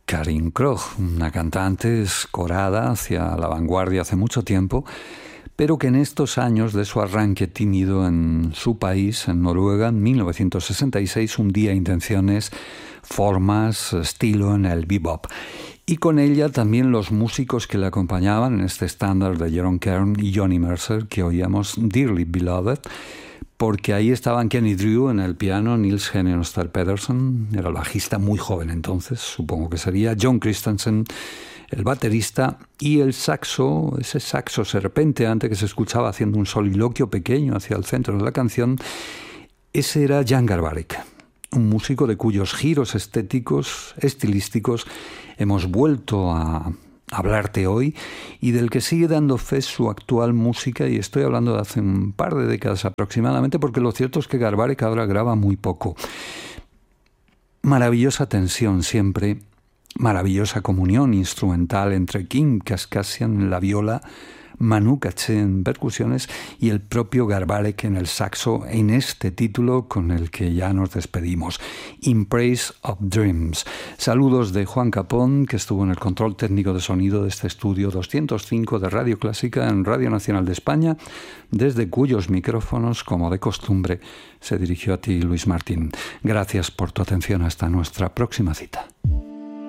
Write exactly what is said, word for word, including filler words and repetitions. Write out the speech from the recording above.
Karin Krog, una cantante escorada hacia la vanguardia hace mucho tiempo, pero que en estos años de su arranque tímido en su país, en Noruega, en mil novecientos sesenta y seis, hundía intenciones, formas, estilo en el bebop. Y con ella también los músicos que le acompañaban en este estándar de Jerome Kern y Johnny Mercer, que oíamos Dearly Beloved, porque ahí estaban Kenny Drew en el piano, Niels Henning-Øster Pedersen, era el bajista muy joven entonces, supongo que sería, John Christensen, el baterista, y el saxo, ese saxo serpenteante que se escuchaba haciendo un soliloquio pequeño hacia el centro de la canción, ese era Jan Garbarek, un músico de cuyos giros estéticos, estilísticos, hemos vuelto a hablarte hoy y del que sigue dando fe su actual música, y estoy hablando de hace un par de décadas aproximadamente, porque lo cierto es que Garbarek ahora graba muy poco. Maravillosa tensión siempre, maravillosa comunión instrumental entre Kim Kaskasian en la viola, Manu Katché en percusiones y el propio Garbarek en el saxo, en este título con el que ya nos despedimos, In Praise of Dreams. Saludos de Juan Capón, que estuvo en el control técnico de sonido de este estudio doscientos cinco de Radio Clásica en Radio Nacional de España, desde cuyos micrófonos, como de costumbre, se dirigió a ti Luis Martín. Gracias por tu atención. Hasta nuestra próxima cita.